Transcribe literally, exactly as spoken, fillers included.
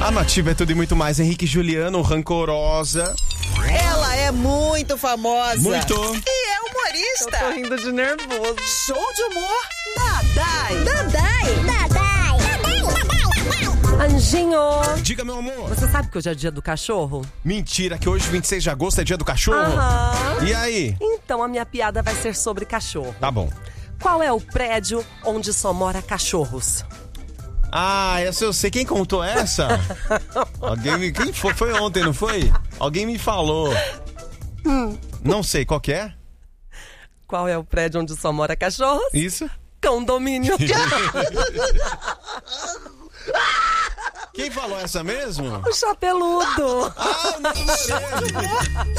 A Nativa é tudo e muito mais. Henrique e Juliano, rancorosa. Ela é muito famosa. Muito. E é humorista. Eu tô rindo de nervoso. Show de humor. Dadai. Dadai. Dadai. Anjinho, Diga, meu amor. você sabe que hoje é dia do cachorro? Mentira, que hoje, vinte e seis de agosto, é dia do cachorro? Aham. E aí? Então a minha piada vai ser sobre cachorro. Tá bom. Qual é o prédio onde só mora cachorros? Ah, essa eu sei. Quem contou essa? Alguém me... Quem foi? Foi ontem, não foi? Alguém me falou. Hum. Não sei, qual que é? Qual é o prédio onde só mora cachorros? Isso? Condomínio. Quem falou essa mesmo? O chapeludo. Ah, não, não.